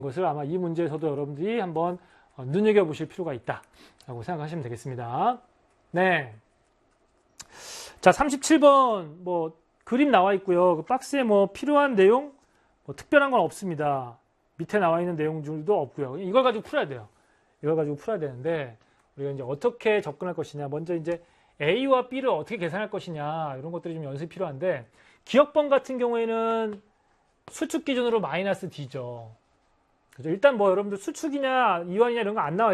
것을 아마 이 문제에서도 여러분들이 한번 눈여겨보실 필요가 있다라고 생각하시면 되겠습니다. 네. 자, 37번 뭐 그림 나와 있고요. 그 박스에 뭐 필요한 내용 뭐 특별한 건 없습니다. 밑에 나와 있는 내용들도 없고요. 이걸 가지고 풀어야 돼요. 이걸 가지고 풀어야 되는데 우리가 이제 어떻게 접근할 것이냐. 먼저 이제 A와 B를 어떻게 계산할 것이냐. 이런 것들이 좀 연습이 필요한데 기억번 같은 경우에는 수축 기준으로 마이너스 D죠. 그죠? 일단 뭐 여러분들 수축이냐 이완이냐 이런 거 안 나와